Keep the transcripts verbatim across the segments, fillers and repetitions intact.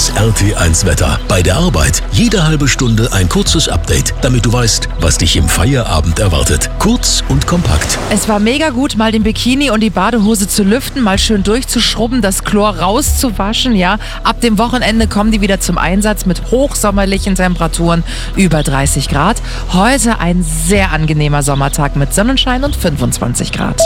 Das R T eins Wetter. Bei der Arbeit jede halbe Stunde ein kurzes Update, damit du weißt, was dich im Feierabend erwartet. Kurz und kompakt. Es war mega gut, mal den Bikini und die Badehose zu lüften, mal schön durchzuschrubben, das Chlor rauszuwaschen, ja. Ab dem Wochenende kommen die wieder zum Einsatz mit hochsommerlichen Temperaturen über dreißig Grad. Heute ein sehr angenehmer Sommertag mit Sonnenschein und fünfundzwanzig Grad.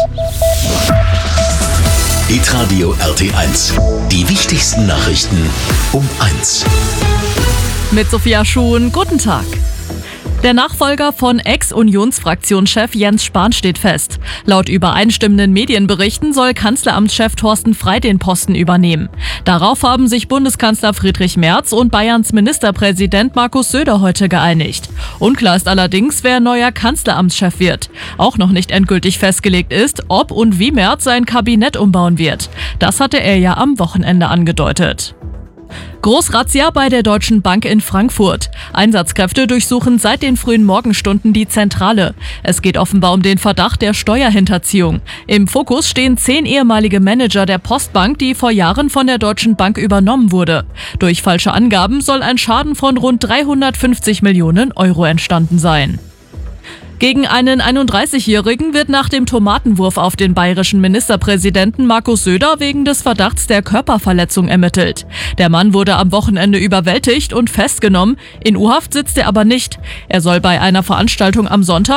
Hitradio R T eins. Die wichtigsten Nachrichten um eins. Mit Sophia Schuhn, guten Tag. Der Nachfolger von Ex-Unionsfraktionschef Jens Spahn steht fest. Laut übereinstimmenden Medienberichten soll Kanzleramtschef Thorsten Frey den Posten übernehmen. Darauf haben sich Bundeskanzler Friedrich Merz und Bayerns Ministerpräsident Markus Söder heute geeinigt. Unklar ist allerdings, wer neuer Kanzleramtschef wird. Auch noch nicht endgültig festgelegt ist, ob und wie Merz sein Kabinett umbauen wird. Das hatte er ja am Wochenende angedeutet. Großrazzia bei der Deutschen Bank in Frankfurt. Einsatzkräfte durchsuchen seit den frühen Morgenstunden die Zentrale. Es geht offenbar um den Verdacht der Steuerhinterziehung. Im Fokus stehen zehn ehemalige Manager der Postbank, die vor Jahren von der Deutschen Bank übernommen wurde. Durch falsche Angaben soll ein Schaden von rund dreihundertfünfzig Millionen Euro entstanden sein. Gegen einen einunddreißigjährigen wird nach dem Tomatenwurf auf den bayerischen Ministerpräsidenten Markus Söder wegen des Verdachts der Körperverletzung ermittelt. Der Mann wurde am Wochenende überwältigt und festgenommen. In U-Haft sitzt er aber nicht. Er soll bei einer Veranstaltung am Sonntag